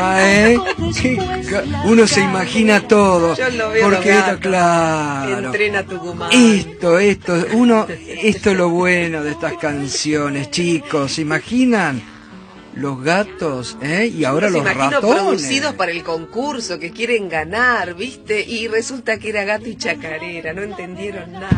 Uno se imagina todo. Yo lo veo porque gato, claro. Entrena Tucumán. Esto es lo bueno de estas canciones, chicos. ¿Se imaginan? Los gatos, y ahora los ratones. Producidos para el concurso, que quieren ganar, ¿viste? Y resulta que era gato y chacarera, no entendieron nada.